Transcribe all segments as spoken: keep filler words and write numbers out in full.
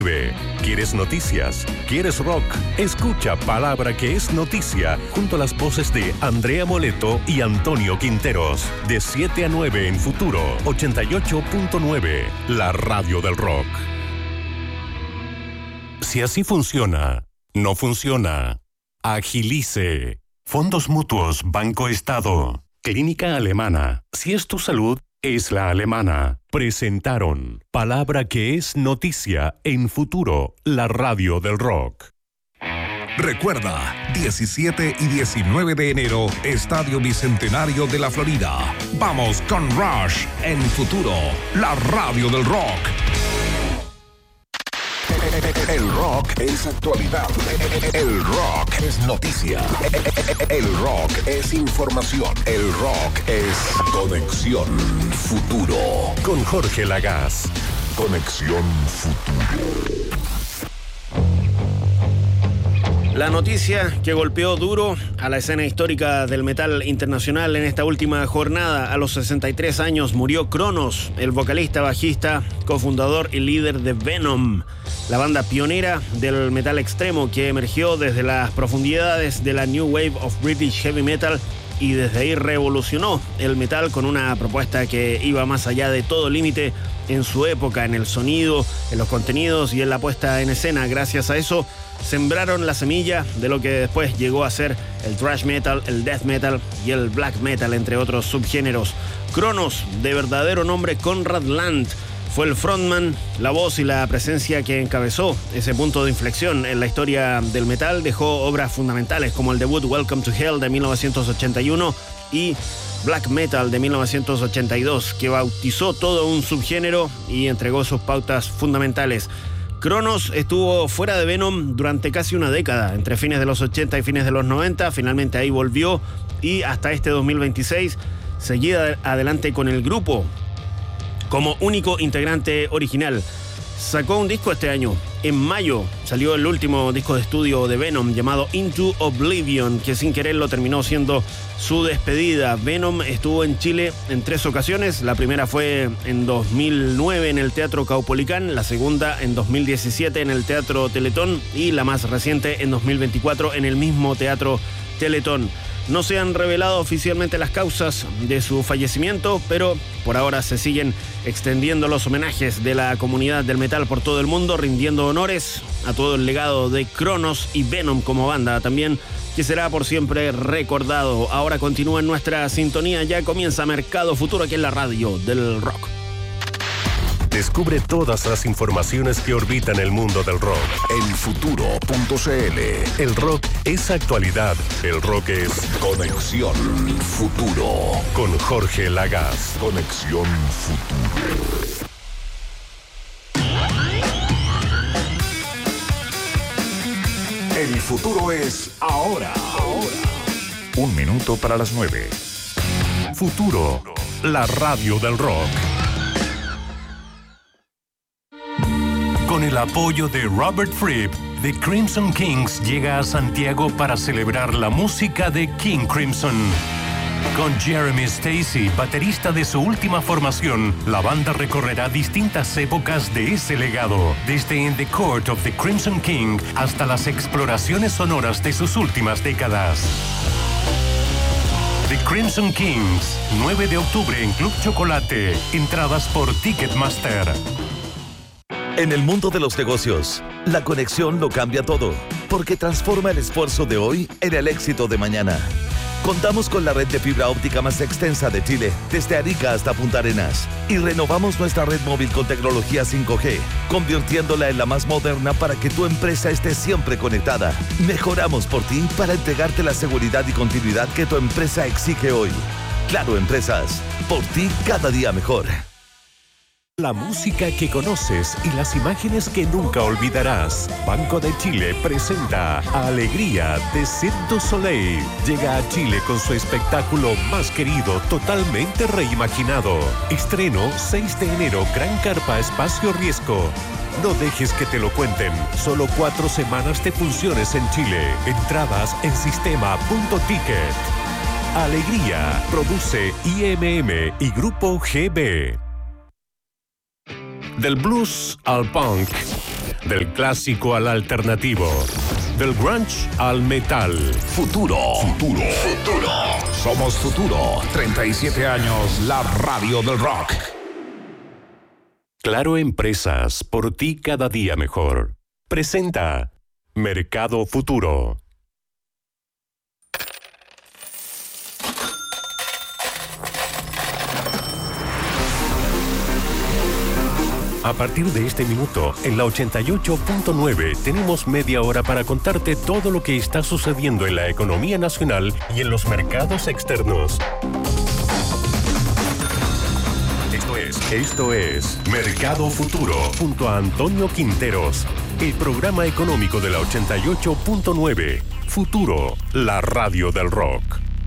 ¿Quieres noticias? ¿Quieres rock? Escucha Palabra que es noticia junto a las voces de Andrea Moleto y Antonio Quinteros. De siete a nueve en Futuro ochenta y ocho punto nueve, la radio del rock. Si así funciona, no funciona. Agilice. Fondos Mutuos Banco Estado. Clínica Alemana. Si es tu salud, es la alemana. Presentaron Palabra que es noticia en Futuro, la radio del rock. Recuerda, diecisiete y diecinueve de enero, Estadio Bicentenario de la Florida. Vamos con Rush en Futuro, la radio del rock. El rock es actualidad. El rock es noticia. El rock es información. El rock es Conexión Futuro. Con Jorge Lagaz. Conexión Futuro. La noticia que golpeó duro a la escena histórica del metal internacional en esta última jornada. A los sesenta y tres años murió Cronos, el vocalista, bajista, cofundador y líder de Venom, la banda pionera del metal extremo que emergió desde las profundidades de la New Wave of British Heavy Metal y desde ahí revolucionó el metal con una propuesta que iba más allá de todo límite en su época, en el sonido, en los contenidos y en la puesta en escena. Gracias a eso sembraron la semilla de lo que después llegó a ser el thrash metal, el death metal y el black metal, entre otros subgéneros. Cronos, de verdadero nombre Conrad Land, fue el frontman, la voz y la presencia que encabezó ese punto de inflexión en la historia del metal. Dejó obras fundamentales como el debut Welcome to Hell de mil novecientos ochenta y uno y Black Metal de mil novecientos ochenta y dos, que bautizó todo un subgénero y entregó sus pautas fundamentales. Cronos estuvo fuera de Venom durante casi una década, entre fines de los ochenta y fines de los noventa. Finalmente ahí volvió y hasta este dos mil veintiséis seguía adelante con el grupo como único integrante original. Sacó un disco este año. En mayo salió el último disco de estudio de Venom llamado Into Oblivion, que sin querer lo terminó siendo su despedida. Venom estuvo en Chile en tres ocasiones. La primera fue en dos mil nueve en el Teatro Caupolicán, la segunda en dos mil diecisiete en el Teatro Teletón y la más reciente en dos mil veinticuatro en el mismo Teatro Teletón. No se han revelado oficialmente las causas de su fallecimiento, pero por ahora se siguen extendiendo los homenajes de la comunidad del metal por todo el mundo, rindiendo honores a todo el legado de Cronos y Venom como banda también, que será por siempre recordado. Ahora continúa en nuestra sintonía, ya comienza Mercado Futuro aquí en la radio del rock. Descubre todas las informaciones que orbitan el mundo del rock en futuro punto c l. El rock es actualidad. El rock es Conexión Futuro. Con Jorge Lagaz. Conexión Futuro. El futuro es ahora. Ahora. Un minuto para las nueve. Futuro, la radio del rock. Con el apoyo de Robert Fripp, The Crimson Kings llega a Santiago para celebrar la música de King Crimson. Con Jeremy Stacey, baterista de su última formación, la banda recorrerá distintas épocas de ese legado, desde In the Court of the Crimson King hasta las exploraciones sonoras de sus últimas décadas. The Crimson Kings, nueve de octubre en Club Chocolate. Entradas por Ticketmaster. En el mundo de los negocios, la conexión lo cambia todo, porque transforma el esfuerzo de hoy en el éxito de mañana. Contamos con la red de fibra óptica más extensa de Chile, desde Arica hasta Punta Arenas, y renovamos nuestra red móvil con tecnología cinco G, convirtiéndola en la más moderna para que tu empresa esté siempre conectada. Mejoramos por ti para entregarte la seguridad y continuidad que tu empresa exige hoy. Claro Empresas, por ti cada día mejor. La música que conoces y las imágenes que nunca olvidarás. Banco de Chile presenta Alegría de Cirque du Soleil. Llega a Chile con su espectáculo más querido, totalmente reimaginado. Estreno seis de enero, Gran Carpa Espacio Riesgo. No dejes que te lo cuenten. Solo cuatro semanas de funciones en Chile. Entradas en sistema punto ticket. Alegría produce I M M y Grupo G B. Del blues al punk, Del clásico al alternativo. Del grunge al metal. Futuro, futuro, futuro. Somos Futuro. treinta y siete años, la radio del rock. Claro Empresas, por ti cada día mejor. Presenta Mercado Futuro. A partir de este minuto, en la ochenta y ocho punto nueve, tenemos media hora para contarte todo lo que está sucediendo en la economía nacional y en los mercados externos. Esto es, esto es Mercado Futuro, junto a Antonio Quinteros, el programa económico de la ochenta y ocho punto nueve. Futuro, la radio del rock.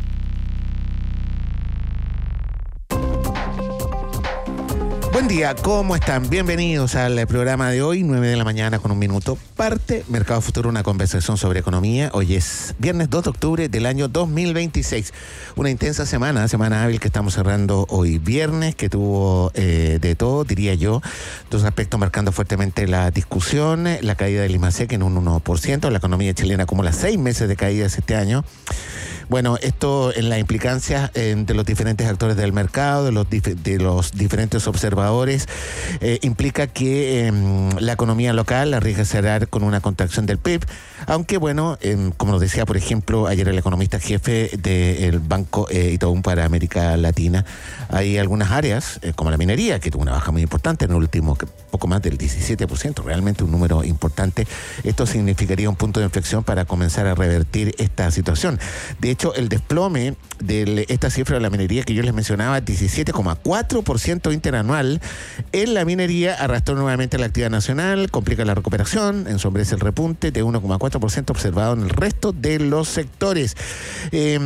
Buen día, ¿cómo están? Bienvenidos al programa de hoy, nueve de la mañana con un minuto. Parte Mercado Futuro, una conversación sobre economía. Hoy es viernes dos de octubre del año dos mil veintiséis. Una intensa semana, semana hábil que estamos cerrando hoy viernes, que tuvo eh, de todo, diría yo. Dos aspectos marcando fuertemente la discusión. La caída del IMASEC en un uno por ciento. La economía chilena acumula seis meses de caídas este año. Bueno, esto en la implicancia eh, de los diferentes actores del mercado, de los, dif- de los diferentes observadores, eh, implica que eh, la economía local arriesga cerrar con una contracción del P I B, aunque bueno, eh, como nos decía por ejemplo ayer el economista jefe del Banco eh, Itaú para América Latina, hay algunas áreas, eh, como la minería, que tuvo una baja muy importante en el último, poco más del diecisiete por ciento, realmente un número importante. Esto significaría un punto de inflexión para comenzar a revertir esta situación. De hecho, el desplome de esta cifra de la minería que yo les mencionaba, diecisiete coma cuatro por ciento interanual en la minería, arrastró nuevamente la actividad nacional, complica la recuperación, ensombrece el repunte de uno coma cuatro por ciento observado en el resto de los sectores. Eh,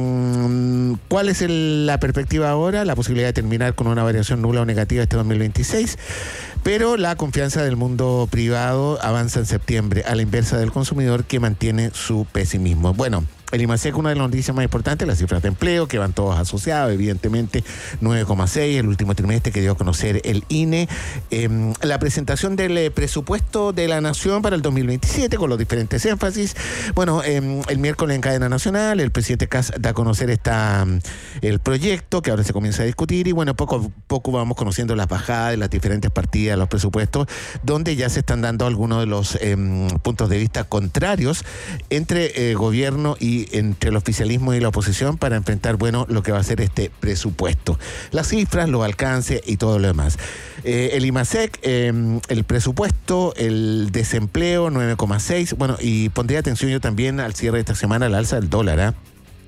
¿Cuál es el, la perspectiva ahora? La posibilidad de terminar con una variación nula o negativa este dos mil veintiséis. Pero la confianza del mundo privado avanza en septiembre, a la inversa del consumidor, que mantiene su pesimismo. Bueno, el IMASEC, una de las noticias más importantes, las cifras de empleo, que van todos asociados, evidentemente, nueve coma seis, el último trimestre que dio a conocer el I N E. Eh, la presentación del eh, presupuesto de la Nación para el dos mil veintisiete, con los diferentes énfasis. Bueno, eh, el miércoles en cadena nacional, el presidente Kast da a conocer esta, el proyecto, que ahora se comienza a discutir, y bueno, poco a poco vamos conociendo las bajadas de las diferentes partidas de los presupuestos, donde ya se están dando algunos de los eh, puntos de vista contrarios entre eh, gobierno y entre el oficialismo y la oposición para enfrentar, bueno, lo que va a ser este presupuesto. Las cifras, los alcances y todo lo demás. Eh, el IMASEC, eh, el presupuesto, el desempleo, nueve coma seis. Bueno, y pondría atención yo también al cierre de esta semana, al alza del dólar, ¿eh?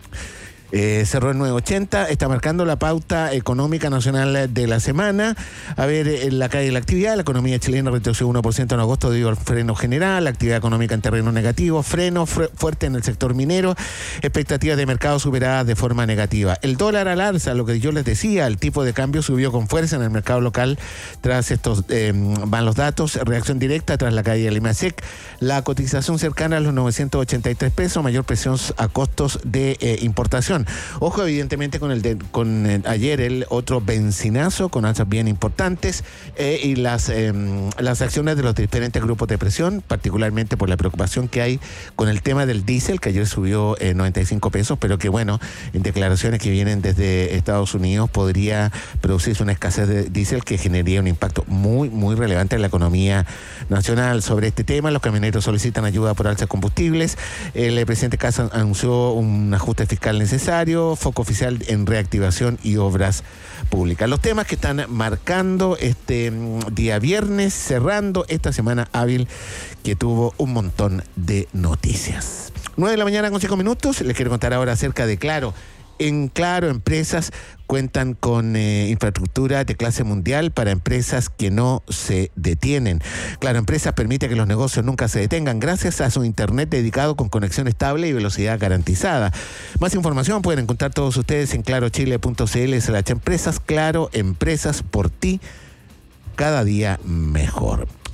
Eh, cerró en nueve ochenta, está marcando la pauta económica nacional de la semana. A ver, en la caída de la actividad, la economía chilena retrocedió uno por ciento en agosto debido al freno general, la actividad económica en terreno negativo, freno fu- fuerte en el sector minero, expectativas de mercado superadas de forma negativa. El dólar al alza, lo que yo les decía, el tipo de cambio subió con fuerza en el mercado local tras estos, eh, van los datos, reacción directa tras la caída del IMASEC, la cotización cercana a los novecientos ochenta y tres pesos, mayor presión a costos de eh, importación. Ojo, evidentemente, con el de, con el, ayer el otro benzinazo con alzas bien importantes eh, y las, eh, las acciones de los diferentes grupos de presión, particularmente por la preocupación que hay con el tema del diésel, que ayer subió eh, noventa y cinco pesos, pero que bueno, en declaraciones que vienen desde Estados Unidos podría producirse una escasez de diésel que generaría un impacto muy, muy relevante en la economía nacional. Sobre este tema, los camioneros solicitan ayuda por alzas de combustibles. El presidente Kast anunció un ajuste fiscal necesario, foco oficial en reactivación y obras públicas. Los temas que están marcando este día viernes, cerrando esta semana hábil que tuvo un montón de noticias. nueve de la mañana con cinco minutos. Les quiero contar ahora acerca de Claro. En Claro, empresas cuentan con eh, infraestructura de clase mundial para empresas que no se detienen. Claro, Empresas permite que los negocios nunca se detengan gracias a su internet dedicado con conexión estable y velocidad garantizada. Más información pueden encontrar todos ustedes en clarochile punto cl slash empresas. Claro, empresas por ti, cada día mejor.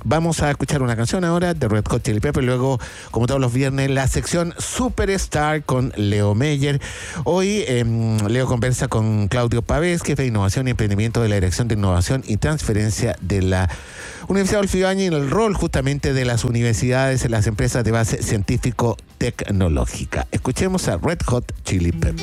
Vamos a escuchar una canción ahora de Red Hot Chili Peppers, luego, como todos los viernes, la sección Superstar con Leo Meyer. Hoy eh, Leo conversa con Claudio Pavés, jefe de Innovación y Emprendimiento de la Dirección de Innovación y Transferencia de la Universidad Adolfo Ibáñez, en el rol justamente de las universidades en las empresas de base científico-tecnológica. Escuchemos a Red Hot Chili Peppers.